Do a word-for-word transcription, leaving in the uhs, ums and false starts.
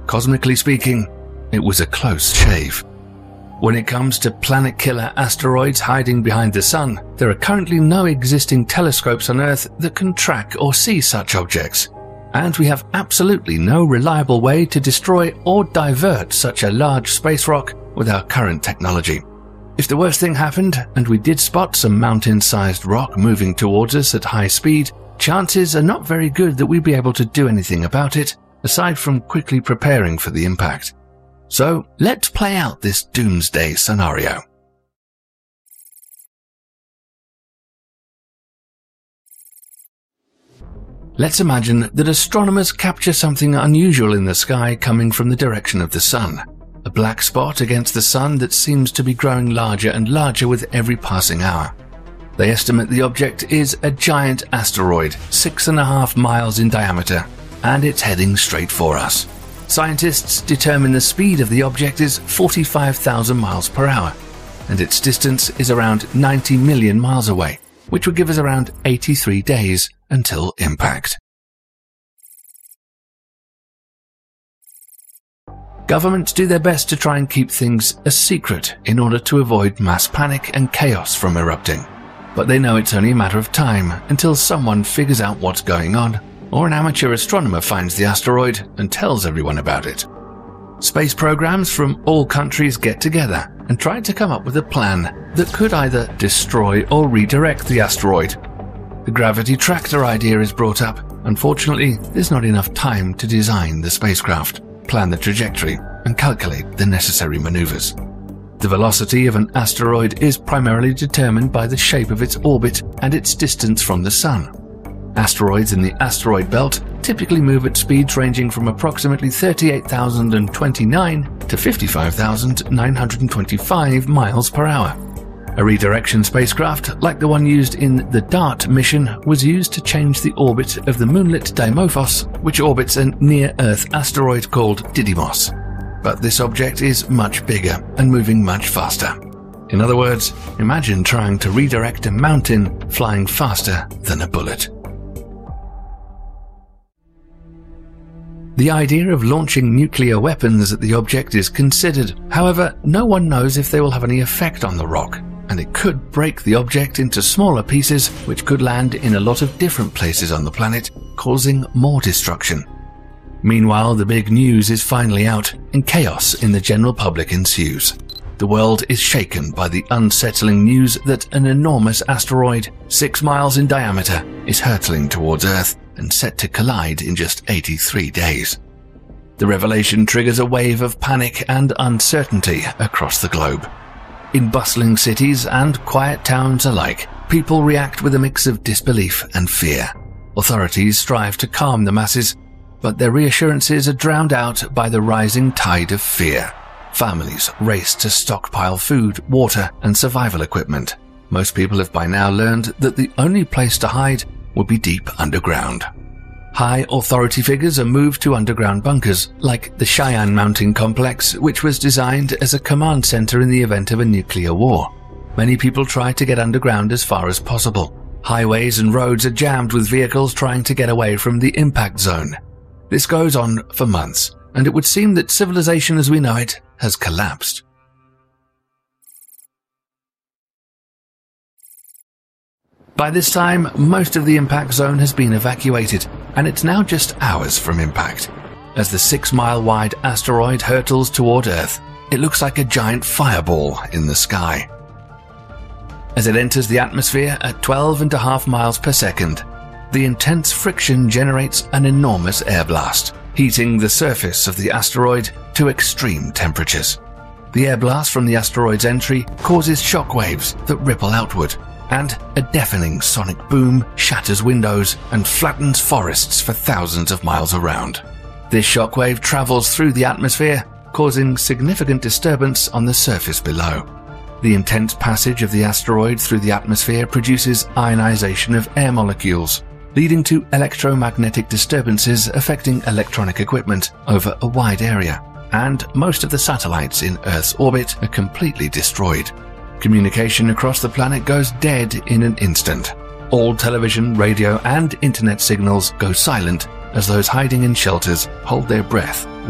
cosmically speaking, it was a close shave. When it comes to planet-killer asteroids hiding behind the Sun, there are currently no existing telescopes on Earth that can track or see such objects, and we have absolutely no reliable way to destroy or divert such a large space rock with our current technology. If the worst thing happened and we did spot some mountain-sized rock moving towards us at high speed, chances are not very good that we'd be able to do anything about it, aside from quickly preparing for the impact. So, let's play out this doomsday scenario. Let's imagine that astronomers capture something unusual in the sky coming from the direction of the Sun. A black spot against the Sun that seems to be growing larger and larger with every passing hour. They estimate the object is a giant asteroid, six and a half miles in diameter, and it's heading straight for us. Scientists determine the speed of the object is forty-five thousand miles per hour, and its distance is around ninety million miles away, which would give us around eighty-three days until impact. Governments do their best to try and keep things a secret in order to avoid mass panic and chaos from erupting. But they know it's only a matter of time until someone figures out what's going on, or an amateur astronomer finds the asteroid and tells everyone about it. Space programs from all countries get together and try to come up with a plan that could either destroy or redirect the asteroid. The gravity tractor idea is brought up. Unfortunately, there's not enough time to design the spacecraft, plan the trajectory, and calculate the necessary maneuvers. The velocity of an asteroid is primarily determined by the shape of its orbit and its distance from the Sun. Asteroids in the asteroid belt typically move at speeds ranging from approximately thirty-eight thousand twenty-nine to fifty-five thousand nine hundred twenty-five miles per hour. A redirection spacecraft, like the one used in the DART mission, was used to change the orbit of the moonlet Dimorphos, which orbits a near-Earth asteroid called Didymos. But this object is much bigger and moving much faster. In other words, imagine trying to redirect a mountain flying faster than a bullet. The idea of launching nuclear weapons at the object is considered. However, no one knows if they will have any effect on the rock, and it could break the object into smaller pieces which could land in a lot of different places on the planet, causing more destruction. Meanwhile, the big news is finally out, and chaos in the general public ensues. The world is shaken by the unsettling news that an enormous asteroid, six miles in diameter, is hurtling towards Earth and set to collide in just eighty-three days. The revelation triggers a wave of panic and uncertainty across the globe. In bustling cities and quiet towns alike, people react with a mix of disbelief and fear. Authorities strive to calm the masses, but their reassurances are drowned out by the rising tide of fear. Families race to stockpile food, water, and survival equipment. Most people have by now learned that the only place to hide would be deep underground. High authority figures are moved to underground bunkers, like the Cheyenne Mountain Complex, which was designed as a command center in the event of a nuclear war. Many people try to get underground as far as possible. Highways and roads are jammed with vehicles trying to get away from the impact zone. This goes on for months, and it would seem that civilization as we know it has collapsed. By this time, most of the impact zone has been evacuated, and it's now just hours from impact. As the six-mile-wide asteroid hurtles toward Earth, it looks like a giant fireball in the sky. As it enters the atmosphere at twelve and a half miles per second, the intense friction generates an enormous air blast, heating the surface of the asteroid to extreme temperatures. The air blast from the asteroid's entry causes shock waves that ripple outward, and a deafening sonic boom shatters windows and flattens forests for thousands of miles around. This shockwave travels through the atmosphere, causing significant disturbance on the surface below. The intense passage of the asteroid through the atmosphere produces ionization of air molecules, leading to electromagnetic disturbances affecting electronic equipment over a wide area, and most of the satellites in Earth's orbit are completely destroyed. Communication across the planet goes dead in an instant. All television, radio, and internet signals go silent as those hiding in shelters hold their breath